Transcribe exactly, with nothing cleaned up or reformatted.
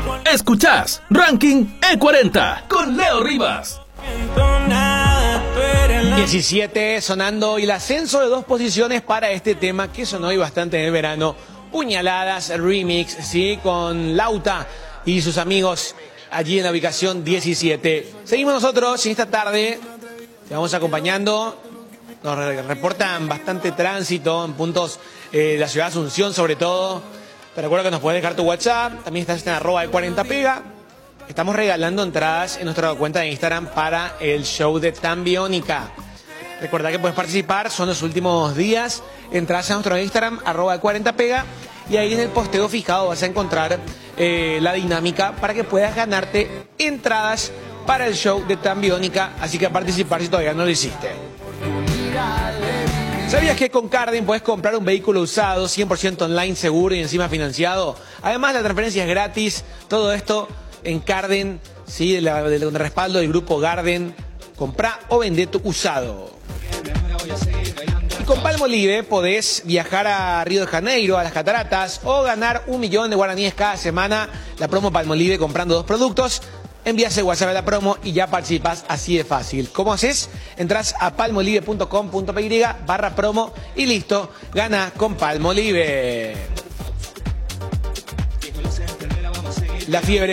Escuchás Ranking E cuarenta con Leo Rivas. diecisiete sonando y el ascenso de dos posiciones para este tema que sonó hoy bastante en el verano. Puñaladas Remix, sí, con Lauta y sus amigos allí en la ubicación diecisiete. Seguimos nosotros y esta tarde te vamos acompañando. Nos reportan bastante tránsito en puntos eh, de la ciudad de Asunción, sobre todo. Te recuerdo que nos puedes dejar tu WhatsApp. También estás en arroba de cuarenta pega. Estamos regalando entradas en nuestra cuenta de Instagram para el show de Tan Biónica. Recordá que puedes participar, son los últimos días. Entras a nuestro Instagram, arroba de cuarenta pega. Y ahí en el posteo fijado vas a encontrar eh, la dinámica para que puedas ganarte entradas para el show de Tan Biónica. Así que a participar si todavía no lo hiciste. ¿Sabías que con Carden puedes comprar un vehículo usado, cien por ciento online, seguro y encima financiado? Además, la transferencia es gratis. Todo esto en Carden, ¿sí? de la, de, de respaldo del grupo Garden. Comprá o vendé tu usado. Y con Palmolive podés viajar a Río de Janeiro, a las cataratas, o ganar un millón de guaraníes cada semana. La promo Palmolive comprando dos productos. Envías el WhatsApp a la promo y ya participás así de fácil. ¿Cómo haces? Entrás a palmolive punto com punto py barra promo y listo. Gana con Palmolive. La fiebre